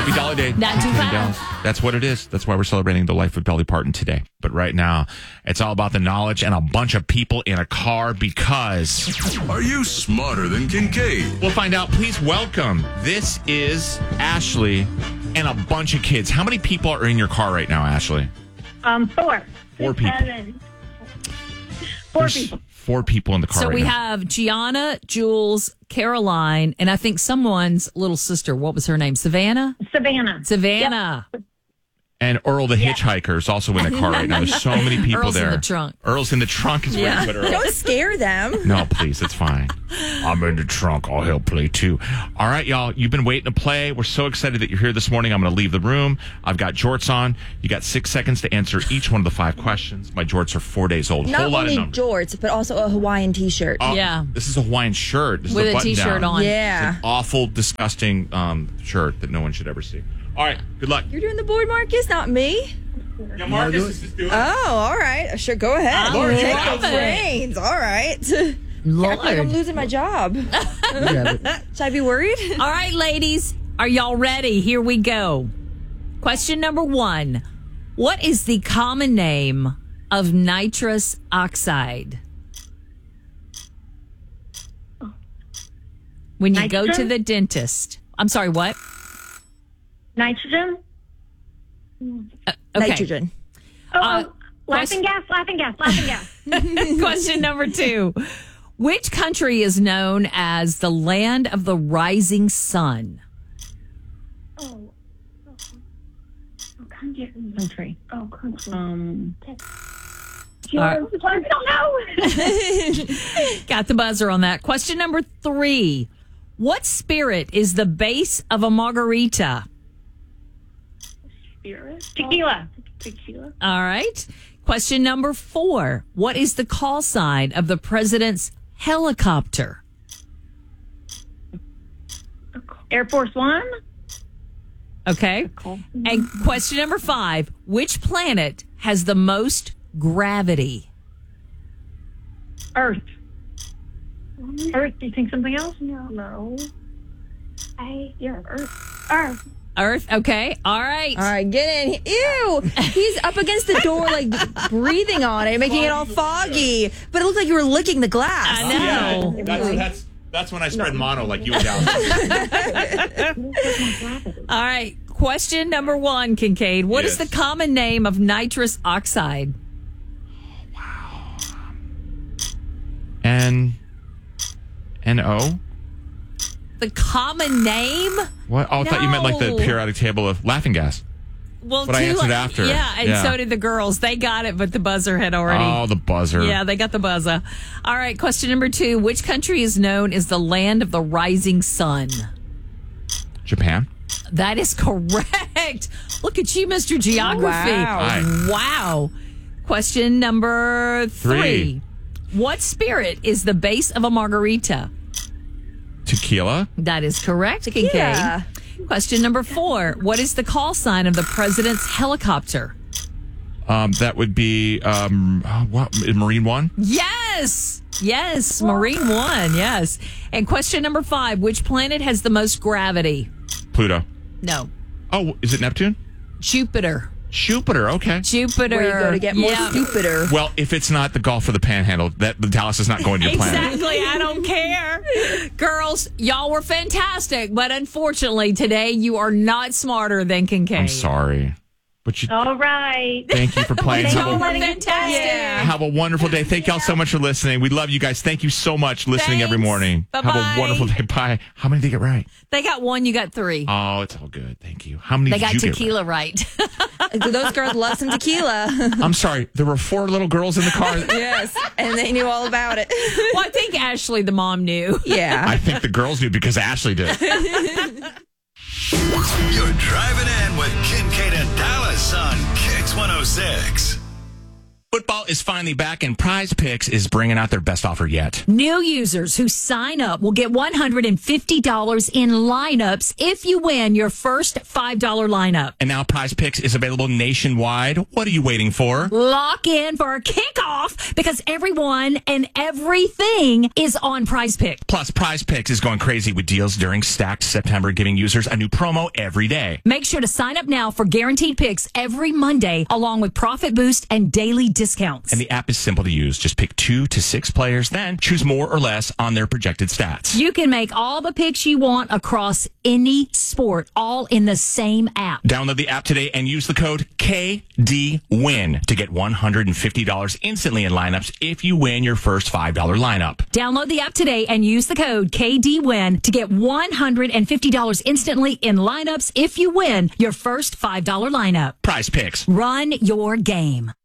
Happy Dolly Day. Not too bad. Dallas. That's what it is. That's why we're celebrating the life of Dolly Parton today. But right now, it's all about the knowledge and a bunch of people in a car because... Are you smarter than Kincaid? We'll find out. Please welcome. This is Ashley and a bunch of kids. How many people are in your car right now, Ashley? 4. 4 people. 7. 4 There's people. 4 people in the car So right we now. have Gianna, Jules, Caroline, and I think someone's little sister. What was her name? Savannah? Savannah. Yep. And Earl the hitchhiker is also in the car right now. There's so many people Earl's there. in the trunk. Earl's in the trunk is where you put Earl. Don't scare them. No, please, it's fine. I'm in the trunk. I'll help play too. All right, y'all. You've been waiting to play. We're so excited that you're here this morning. I'm going to leave the room. I've got jorts on. You got 6 seconds to answer each one of the 5 questions. My jorts are 4 days old. Not Whole lot only of numbers. jorts, but also a Hawaiian t-shirt. Oh, Yeah. This is a Hawaiian shirt. This With is a button t-shirt down. on. Yeah. It's an awful, disgusting shirt that no one should ever see. All right. Good luck. You're doing the board, Marcus, not me. Yeah, Marcus is just doing it. Oh, all right. Sure, go ahead. Lord, Take love the it. reins. All right. I feel like I'm Lord. losing my job. Should I be worried? All right, ladies. Are y'all ready? Here we go. Question number 1. What is the common name of nitrous oxide? When you go to Nitrogen? the dentist. I'm sorry, what? Nitrogen. Okay. Nitrogen. Laughing gas. Question number 2. Which country is known as the land of the rising sun? Country. All I don't know. Got the buzzer on that. Question number 3. What spirit is the base of a margarita? Tequila. All right. Question number 4. What is the call sign of the president's helicopter? Air Force One. Okay. And question number 5. Which planet has the most gravity? Earth. Earth. Do you think something else? No. Earth. Earth. Okay. All right. All right, get in. Ew. He's up against the door, like breathing on it, making it all foggy. But it looked like you were licking the glass. I know. That's when I spread mono like you and Dallas. All right. Question number 1, Kincaid. What is Yes. the common name of nitrous oxide? N-O? The common name? What? Oh, I thought you meant like the No. periodic table of laughing gas. Well, But I answered after. Yeah, and Yeah. so did the girls. They got it, but the buzzer had already. Oh, the buzzer. Yeah, they got the buzzer. All right, question number 2. Which country is known as the land of the rising sun? Japan? That is correct. Look at you, Mr. Geography. Wow. Hi. Wow. Question number 3. 3. What spirit is the base of a margarita? Tequila? That is correct, Kincaid. Yeah. Question number 4. What is the call sign of the president's helicopter? That would be what? Marine One? Yes. Yes. Marine One. Yes. And question number 5. Which planet has the most gravity? Pluto. No. Oh, is it Neptune? Jupiter. Jupiter. Okay. Jupiter. Where you go to get more Yeah. stupider. Well, if it's not the Gulf or the Panhandle, that the Dallas is not going to your planet. Exactly. I don't care. Girls, y'all were fantastic, but unfortunately today you are not smarter than Kincaid. I'm sorry, but you. All right. Thank you for playing. Y'all were Have fantastic. have a wonderful day. Thank y'all so much for listening. We love you guys. Thank you so much listening every Thanks. morning. Bye-bye. Have a wonderful day. Bye. How many did they get right? They got 1, you got 3. Oh, it's all good. Thank you. How many They did got you get tequila right. Those girls love some tequila. right? I'm sorry. There were 4 little girls in the car. Yes, and they knew all about it. Well, I think Ashley, the mom, knew. Yeah. I think the girls knew because Ashley did. You're driving in with Kincaid and Dallas on Kix 106. Football is finally back, and Prize Picks is bringing out their best offer yet. New users who sign up will get $150 in lineups if you win your first $5 lineup. And now Prize Picks is available nationwide. What are you waiting for? Lock in for a kickoff because everyone and everything is on Prize Pick. Plus, Prize Picks is going crazy with deals during Stacked September, giving users a new promo every day. Make sure to sign up now for guaranteed picks every Monday, along with Profit Boost and daily discounts. And the app is simple to use. Just pick 2 to 6 players, then choose more or less on their projected stats. You can make all the picks you want across any sport, all in the same app. Download the app today and use the code KDWIN to get $150 instantly in lineups if you win your first $5 lineup. Download the app today and use the code KDWIN to get $150 instantly in lineups if you win your first $5 lineup. Prize Picks. Run your game.